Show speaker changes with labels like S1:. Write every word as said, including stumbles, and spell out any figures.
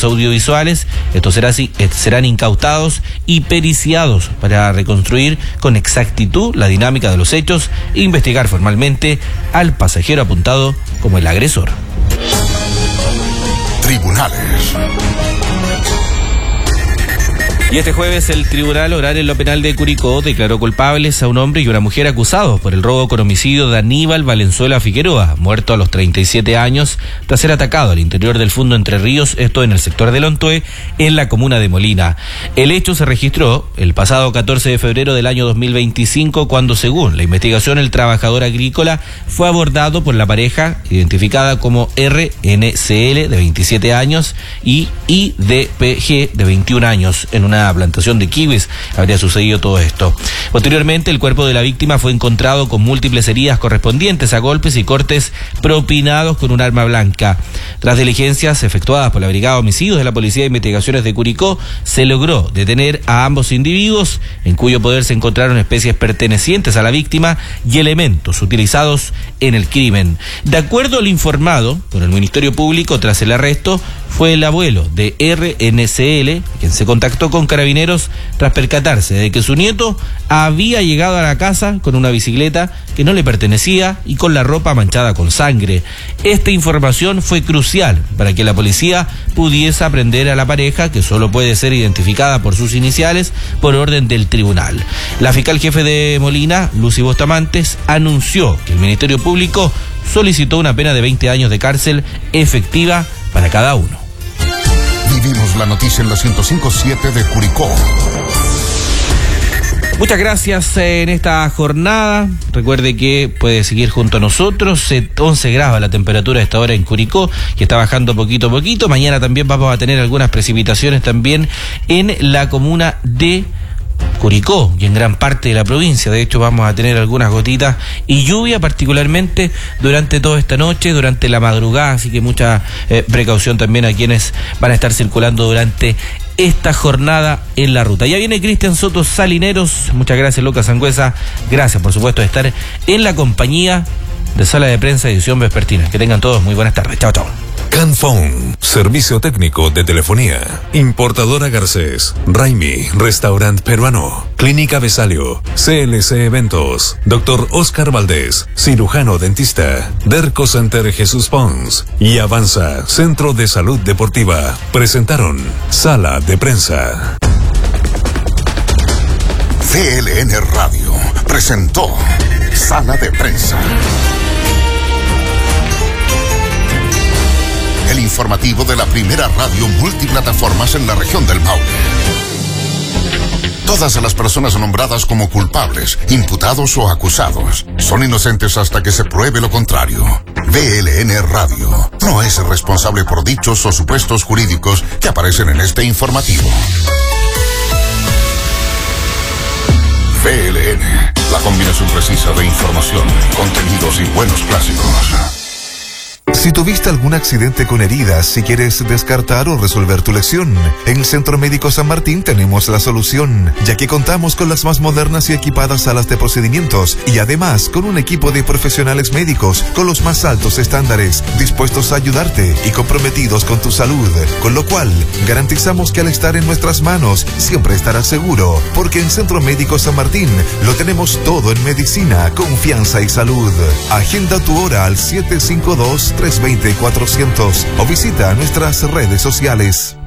S1: registros audiovisuales. Estos serán, serán incautados y periciados para reconstruir con exactitud la dinámica de los hechos e investigar formalmente al pasajero apuntado como el agresor.
S2: Tribunales.
S1: Y este jueves el Tribunal Oral en lo Penal de Curicó declaró culpables a un hombre y una mujer acusados por el robo con homicidio de Aníbal Valenzuela Figueroa, muerto a los treinta y siete años tras ser atacado al interior del Fundo Entre Ríos, esto en el sector de Lontué, en la comuna de Molina. El hecho se registró el pasado catorce de febrero del año dos mil veinticinco, cuando, según la investigación, el trabajador agrícola fue abordado por la pareja identificada como R N C L de veintisiete años y I D P G de veintiún años en una plantación de kiwis. Habría sucedido todo esto. Posteriormente, el cuerpo de la víctima fue encontrado con múltiples heridas correspondientes a golpes y cortes propinados con un arma blanca. Tras diligencias efectuadas por la Brigada de Homicidios de la Policía de Investigaciones de Curicó, se logró detener a ambos individuos, en cuyo poder se encontraron especies pertenecientes a la víctima y elementos utilizados en el crimen. De acuerdo al informado por el Ministerio Público, tras el arresto, fue el abuelo de R N C L quien se contactó con Carabineros tras percatarse de que su nieto había llegado a la casa con una bicicleta que no le pertenecía y con la ropa manchada con sangre. Esta información fue crucial para que la policía pudiese aprender a la pareja, que solo puede ser identificada por sus iniciales, por orden del tribunal. La fiscal jefe de Molina, Lucy Bostamantes, anunció que el Ministerio Público solicitó una pena de veinte años de cárcel efectiva para cada uno.
S2: Vivimos la noticia en la ciento cinco punto siete de Curicó.
S1: Muchas gracias en esta jornada. Recuerde que puede seguir junto a nosotros. once grados la temperatura a esta hora en Curicó, que está bajando poquito a poquito. Mañana también vamos a tener algunas precipitaciones también en la comuna de Curicó y en gran parte de la provincia. De hecho, vamos a tener algunas gotitas y lluvia, particularmente durante toda esta noche, durante la madrugada, así que mucha eh, precaución también a quienes van a estar circulando durante esta jornada en la ruta. Ya viene Cristian Soto Salineros. Muchas gracias, Lucas Sangüesa. Gracias, por supuesto, de estar en la compañía de Sala de Prensa Edición Vespertina. Que tengan todos muy buenas tardes. Chao, chao.
S3: Canphone, servicio técnico de telefonía. Importadora Garcés, Raimi, restaurante peruano. Clínica Besalio, C L C Eventos. Doctor Oscar Valdés, cirujano dentista. Derco Center Jesús Pons y Avanza, Centro de Salud Deportiva. Presentaron Sala de Prensa.
S2: C L N Radio presentó Sala de Prensa. El informativo de la primera radio multiplataformas en la región del Maule. Todas las personas nombradas como culpables, imputados o acusados son inocentes hasta que se pruebe lo contrario. V L N Radio no es responsable por dichos o supuestos jurídicos que aparecen en este informativo. V L N, la combinación precisa de información, contenidos y buenos clásicos.
S4: Si tuviste algún accidente con heridas, si quieres descartar o resolver tu lesión, en el Centro Médico San Martín tenemos la solución, ya que contamos con las más modernas y equipadas salas de procedimientos y además con un equipo de profesionales médicos con los más altos estándares, dispuestos a ayudarte y comprometidos con tu salud, con lo cual garantizamos que al estar en nuestras manos siempre estarás seguro, porque en Centro Médico San Martín lo tenemos todo en medicina, confianza y salud. Agenda tu hora al siete cinco dos, tres dos cero, cuatrocientos o visita nuestras redes sociales.